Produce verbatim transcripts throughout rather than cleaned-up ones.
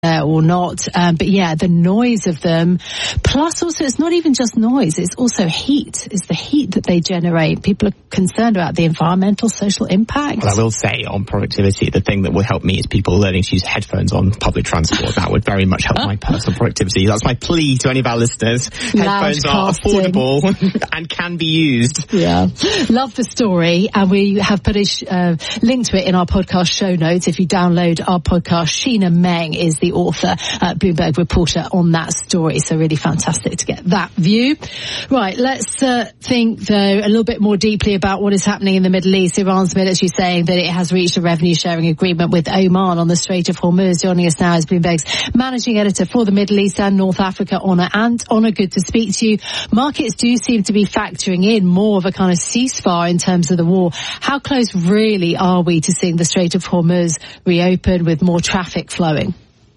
Uh, or not, um, but yeah, the noise of them, plus also it's not even just noise, it's also heat. It's the heat that they generate. People are concerned about the environmental, social impact. Well, I will say on productivity, the thing that would help me is people learning to use headphones on public transport. That would very much help my personal productivity. That's my plea to any of our listeners. Headphones are affordable and can be used. Yeah. Love the story, and we have put a sh- uh, link to it in our podcast show notes. If you download our podcast, Sheena Meng is the author, uh, Bloomberg reporter on that story. So really fantastic to get that view. Right, let's uh, think, though, a little bit more deeply about what is happening in the Middle East. Iran's military saying that it has reached a revenue-sharing agreement with Oman on the Strait of Hormuz. Joining us now is Bloomberg's managing editor for the Middle East and North Africa, Honor. And Honor, good to speak to you. Markets do seem to be factoring in more of a kind of ceasefire in terms of the war. How close really are we to seeing the Strait of Hormuz reopen with more traffic flowing?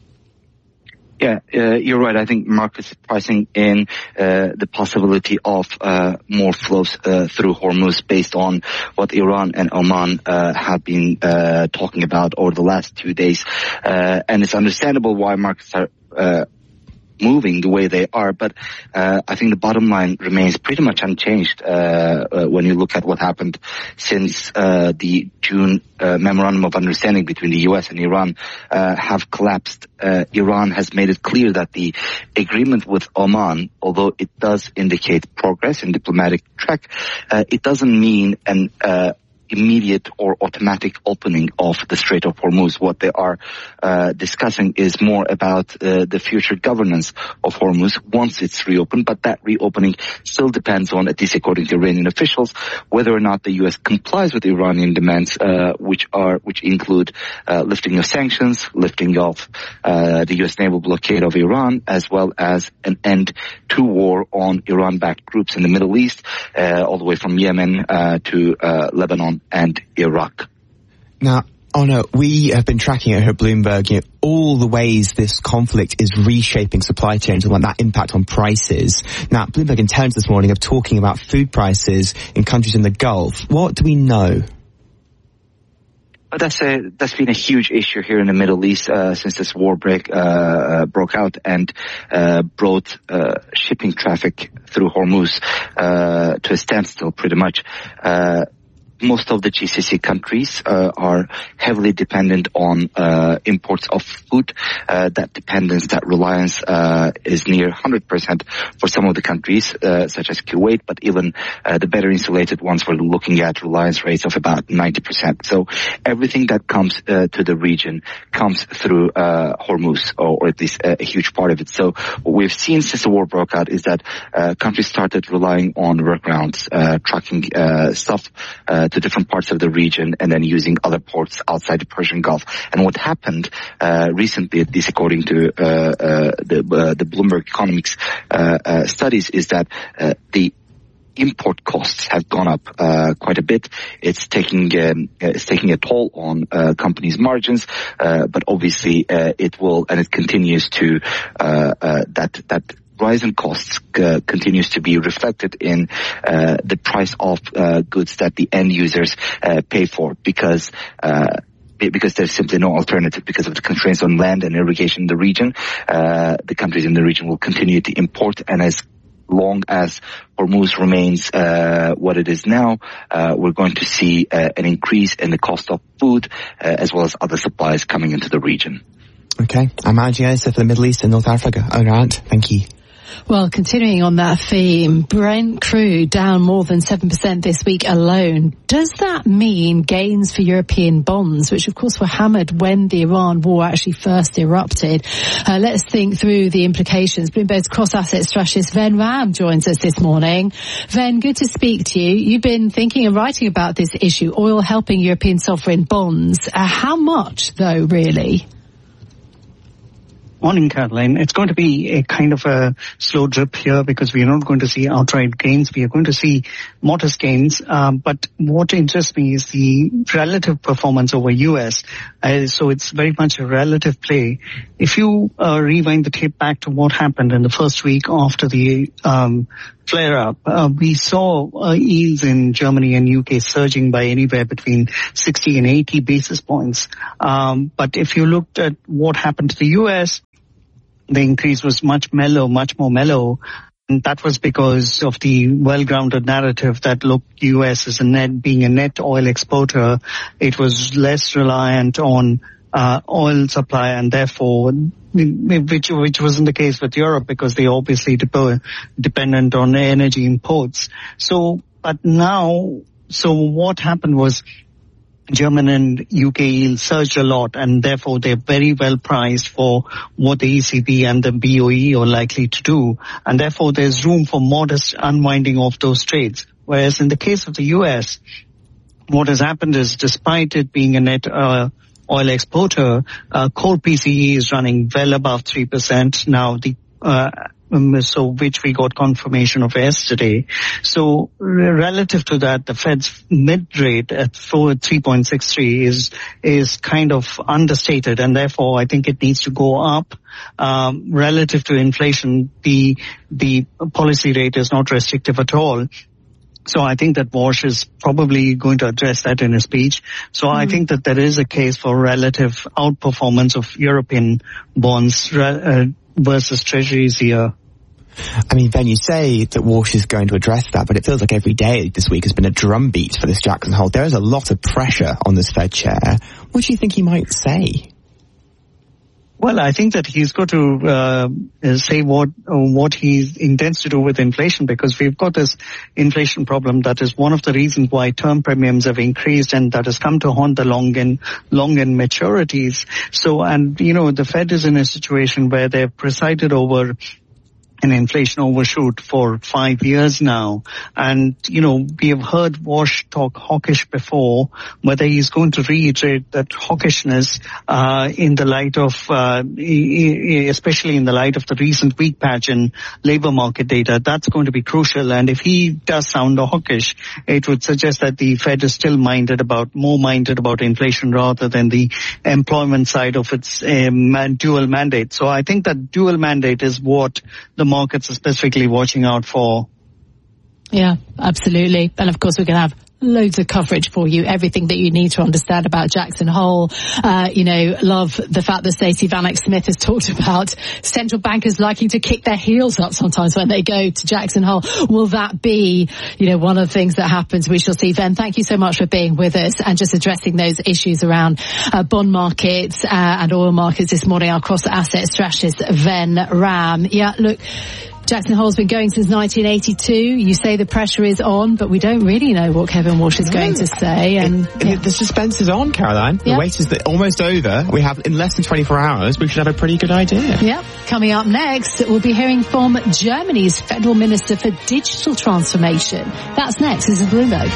Yeah, uh, you're right. I think markets are pricing in uh, the possibility of uh, more flows uh, through Hormuz based on what Iran and Oman uh, have been uh, talking about over the last two days. Uh, and it's understandable why markets are uh, moving the way they are, but uh, I think the bottom line remains pretty much unchanged uh, uh, when you look at what happened since uh, the June uh, Memorandum of Understanding between the U S and Iran uh, have collapsed. Uh, Iran has made it clear that the agreement with Oman, although it does indicate progress in diplomatic track, uh, it doesn't mean an uh, immediate or automatic opening of the Strait of Hormuz. What they are uh, discussing is more about uh, the future governance of Hormuz once it's reopened, but that reopening still depends on, at least according to Iranian officials, whether or not the U S complies with Iranian demands, uh, which are which include uh, lifting of sanctions, lifting of uh, the U S naval blockade of Iran, as well as an end to war on Iran-backed groups in the Middle East, uh, all the way from Yemen uh, to uh, Lebanon and Iraq. Now, Honor, we have been tracking at Bloomberg, you know, all the ways this conflict is reshaping supply chains and what that impact on prices. Now, Bloomberg Intelligence this morning are talking about food prices in countries in the Gulf. What do we know? Well, that's a that's been a huge issue here in the Middle East uh, since this war break uh, broke out and uh, brought uh, shipping traffic through Hormuz uh, to a standstill, pretty much. Uh, Most of the G C C countries uh, are heavily dependent on uh, imports of food. Uh, that dependence, that reliance uh, is near one hundred percent for some of the countries, uh, such as Kuwait, but even uh, the better insulated ones, we're looking at reliance rates of about ninety percent. So everything that comes uh, to the region comes through uh, Hormuz, or, or at least a, a huge part of it. So what we've seen since the war broke out is that uh, countries started relying on workarounds, uh, trucking uh, stuff uh, to different parts of the region and then using other ports outside the Persian Gulf. And what happened uh, recently, at least according to uh, uh, the, uh, the Bloomberg Economics uh, uh, studies, is that uh, the import costs have gone up uh, quite a bit. It's taking um, it's taking a toll on uh, companies' margins, uh, but obviously uh, it will, and it continues to uh, uh, that that. rise in costs uh, continues to be reflected in uh, the price of uh, goods that the end users uh, pay for, because uh, because there's simply no alternative because of the constraints on land and irrigation in the region. Uh, the countries in the region will continue to import, and as long as Hormuz remains uh, what it is now, uh, we're going to see uh, an increase in the cost of food uh, as well as other supplies coming into the region. Okay, I'm managing editor for the Middle East and North Africa. Honor Arndt, thank you. Well, continuing on that theme, Brent crude down more than seven percent this week alone. Does that mean gains for European bonds, which of course were hammered when the Iran war actually first erupted? Uh, let's think through the implications. Bloomberg's cross-asset strategist Ven Ram joins us this morning. Ven, good to speak to you. You've been thinking and writing about this issue, oil helping European sovereign bonds. Uh, how much, though, really? Morning, Caroline. It's going to be a kind of a slow drip here because we are not going to see outright gains. We are going to see modest gains. Um, but what interests me is the relative performance over U S. Uh, so it's very much a relative play. If you uh, rewind the tape back to what happened in the first week after the um, flare up. Uh, we saw uh, yields in Germany and U K surging by anywhere between sixty and eighty basis points. Um, but if you looked at what happened to the U S, the increase was much mellow, much more mellow. And that was because of the well-grounded narrative that, look, U S is a net, being a net oil exporter, it was less reliant on uh, oil supply, and therefore, which which wasn't the case with Europe because they obviously dep- dependent on energy imports. So, but now, so what happened was, German and U K yields surged a lot, and therefore they're very well priced for what the E C B and the B O E are likely to do, and therefore there's room for modest unwinding of those trades. Whereas in the case of the U S, what has happened is, despite it being a net uh, oil exporter, uh, core P C E is running well above three percent now. The uh, Um, so which we got confirmation of yesterday. So relative to that, the Fed's mid rate at three point six three is is kind of understated, and therefore I think it needs to go up. Um, relative to inflation, the the policy rate is not restrictive at all. So I think that Walsh is probably going to address that in his speech. So mm. I think that there is a case for relative outperformance of European bonds uh, versus treasuries here. I mean, Ben, you say that Walsh is going to address that, but it feels like every day this week has been a drumbeat for this Jackson Hole. There is a lot of pressure on this Fed chair. What do you think he might say? Well, I think that he's got to uh, say what what he intends to do with inflation, because we've got this inflation problem that is one of the reasons why term premiums have increased, and that has come to haunt the long end, long end maturities. So, and, you know, the Fed is in a situation where they've presided over an inflation overshoot for five years now. And, you know, we have heard Walsh talk hawkish before. Whether he's going to reiterate that hawkishness uh, in the light of, uh, especially in the light of the recent weak patch in labor market data, that's going to be crucial. And if he does sound hawkish, it would suggest that the Fed is still minded about, more minded about inflation rather than the employment side of its um, dual mandate. So I think that dual mandate is what the markets are specifically watching out for. Yeah, absolutely. And of course, we're going to have loads of coverage for you, everything that you need to understand about Jackson Hole. Uh, you know, love the fact that Stacey Vanek Smith has talked about central bankers liking to kick their heels up sometimes when they go to Jackson Hole. Will that be, you know, one of the things that happens? We shall see. Ben, thank you so much for being with us and just addressing those issues around uh, bond markets uh, and oil markets this morning. Our cross-asset strategist, Ven Ram. Yeah, look, Jackson Hole's been going since nineteen eighty-two. You say the pressure is on, but we don't really know what Kevin Walsh is no. going to say. And it, yeah. The suspense is on, Caroline. The yeah. wait is almost over. We have, in less than twenty-four hours, we should have a pretty good idea. Yeah. Coming up next, we'll be hearing from Germany's Federal Minister for Digital Transformation. That's next. This is Bloomberg.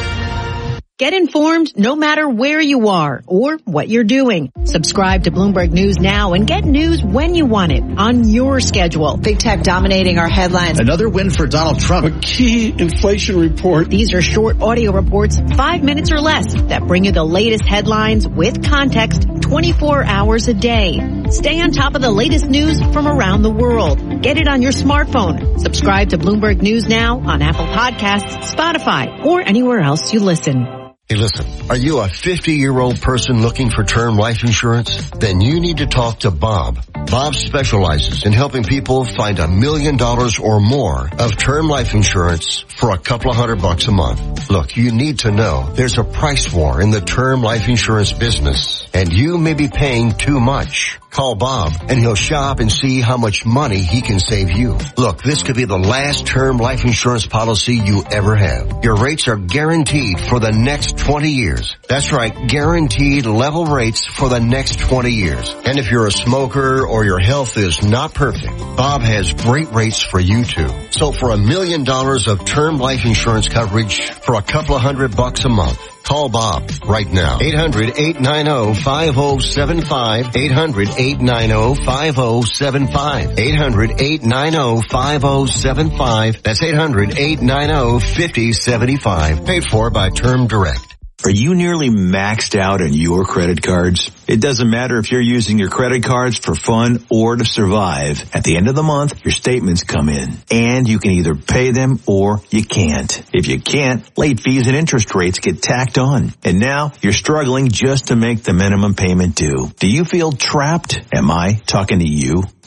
Get informed no matter where you are or what you're doing. Subscribe to Bloomberg News now and get news when you want it on your schedule. Big tech dominating our headlines. Another win for Donald Trump. A key inflation report. These are short audio reports, five minutes or less, that bring you the latest headlines with context twenty-four hours a day. Stay on top of the latest news from around the world. Get it on your smartphone. Subscribe to Bloomberg News now on Apple Podcasts, Spotify, or anywhere else you listen. Hey, listen, are you a fifty-year-old person looking for term life insurance? Then you need to talk to Bob. Bob specializes in helping people find a million dollars or more of term life insurance for a couple of hundred bucks a month. Look, you need to know there's a price war in the term life insurance business, and you may be paying too much. Call Bob, and he'll shop and see how much money he can save you. Look, this could be the last term life insurance policy you ever have. Your rates are guaranteed for the next twenty years. That's right, guaranteed level rates for the next twenty years. And if you're a smoker or your health is not perfect, Bob has great rates for you too. So for a million dollars of term life insurance coverage for a couple of hundred bucks a month, call Bob right now. eight hundred, eight nine zero, five zero seven five. eight hundred, eight nine zero, five zero seven five. eight hundred, eight nine zero, five zero seven five. That's eight hundred, eight nine zero, five zero seven five. Paid for by Term Direct. Are you nearly maxed out on your credit cards? It doesn't matter if you're using your credit cards for fun or to survive. At the end of the month, your statements come in, and you can either pay them or you can't. If you can't, late fees and interest rates get tacked on. And now you're struggling just to make the minimum payment due. Do you feel trapped? Am I talking to you?